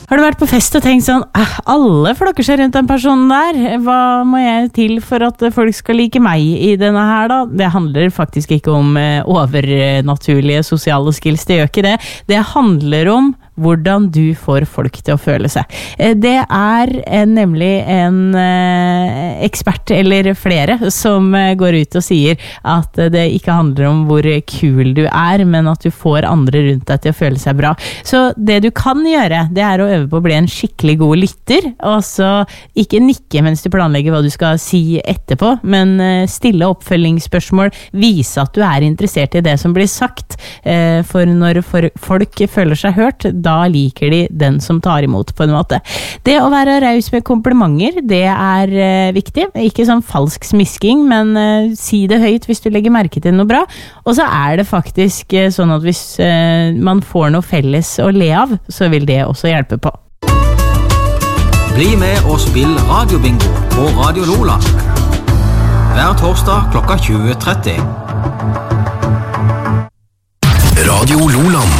Har du vært på fest og tenkt sånn, alle flokker seg rundt den personen der, hva må jeg til for at folk skal like meg i denne her da? Det handler faktisk ikke om overnaturlige sosiale skills, det gjør ikke det. Det handler om hvordan du får folk til å føle seg. Det nemlig en ekspert, eller flere, som går ut og sier at det ikke handler om hvor kul du men at du får andre rundt deg til å føle seg bra. Så det du kan gjøre, det å øve på å bli en skikkelig god lytter, og så ikke nikke mens du planlegger hva du skal si etterpå, men stille oppfølgingsspørsmål, vise at du interessert i det som blir sagt, for når folk føler seg hørt, da liker de den som tar imot på en måte. Det å være raus med komplimenter, det viktig. Ikke sånn falsk smisking, men si det høyt hvis du legger merke til noe bra. Og så det faktisk sånn at hvis man får noe felles å le av, så vil det også hjelpe på. Bli med og spill radiobingo på Radio Lola. Hver torsdag klokka 20:30. Radio Loland.